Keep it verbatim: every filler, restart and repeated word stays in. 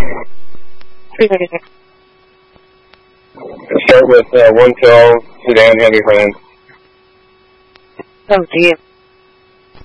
three thirty-six. Start with uh, one twelve, Sedan, heavy front end. Oh, gee.